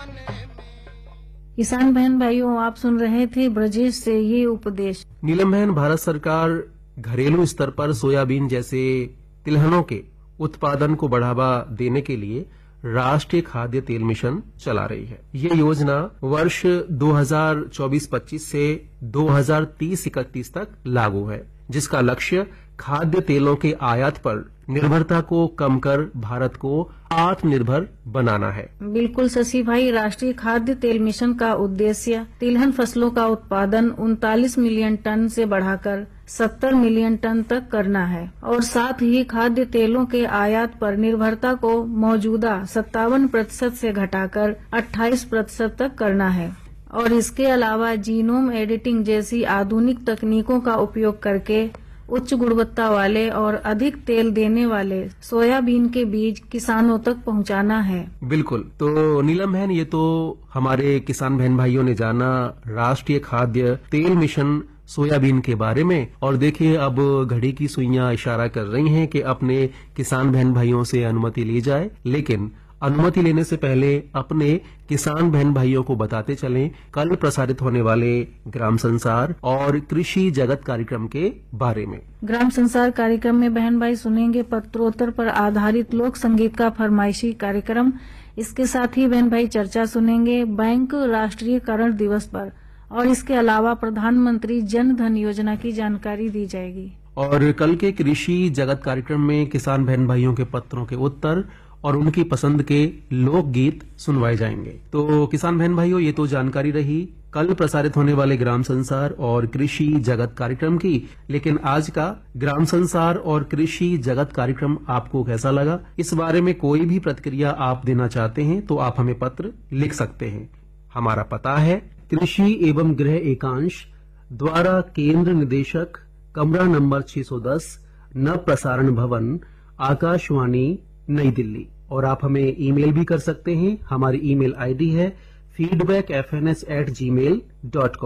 किसान बहन भाइयों, आप सुन रहे थे ब्रजेश से ये उपदेश। नीलम बहन, भारत सरकार घरेलू स्तर पर सोयाबीन जैसे तिलहनों के उत्पादन को बढ़ावा देने के लिए राष्ट्रीय खाद्य तेल मिशन चला रही है। ये योजना वर्ष 2024-25 से 2030-31 तक लागू है, जिसका लक्ष्य खाद्य तेलों के आयात पर निर्भरता को कम कर भारत को आत्मनिर्भर बनाना है। बिल्कुल शशि भाई, राष्ट्रीय खाद्य तेल मिशन का उद्देश्य तिलहन फसलों का उत्पादन 39 मिलियन टन से बढ़ाकर 70 मिलियन टन तक करना है और साथ ही खाद्य तेलों के आयात पर निर्भरता को मौजूदा 57% से घटाकर 28% तक करना है। और इसके अलावा जीनोम एडिटिंग जैसी आधुनिक तकनीकों का उपयोग करके उच्च गुणवत्ता वाले और अधिक तेल देने वाले सोयाबीन के बीज किसानों तक पहुंचाना है। बिल्कुल। तो नीलम बहन, ये तो हमारे किसान बहन भाइयों ने जाना राष्ट्रीय खाद्य तेल मिशन सोयाबीन के बारे में। और देखिए, अब घड़ी की सुइयां इशारा कर रही हैं कि अपने किसान बहन भाइयों से अनुमति ली जाए, लेकिन अनुमति लेने से पहले अपने किसान बहन भाइयों को बताते चलें कल प्रसारित होने वाले ग्राम संसार और कृषि जगत कार्यक्रम के बारे में। ग्राम संसार कार्यक्रम में बहन भाई सुनेंगे पत्रोत्तर पर आधारित लोक संगीत का फरमाइशी कार्यक्रम। इसके साथ ही बहन भाई चर्चा सुनेंगे बैंक राष्ट्रीयकरण दिवस पर, और इसके अलावा प्रधानमंत्री जन धन योजना की जानकारी दी जाएगी। और कल के कृषि जगत कार्यक्रम में किसान बहन भाइयों के पत्रों के उत्तर और उनकी पसंद के लोकगीत सुनवाए जाएंगे। तो किसान बहन भाइयों, ये तो जानकारी रही कल प्रसारित होने वाले ग्राम संसार और कृषि जगत कार्यक्रम की। लेकिन आज का ग्राम संसार और कृषि जगत कार्यक्रम आपको कैसा लगा? इस बारे में कोई भी प्रतिक्रिया आप देना चाहते हैं तो आप हमें पत्र लिख सकते हैं। हमारा पता है कृषि एवं गृह एकांश द्वारा केंद्र निदेशक, कमरा नंबर 610, नव प्रसारण भवन, आकाशवाणी, नई दिल्ली। और आप हमें ईमेल भी कर सकते हैं। हमारी ईमेल आईडी है feedbackfns@gmail.com।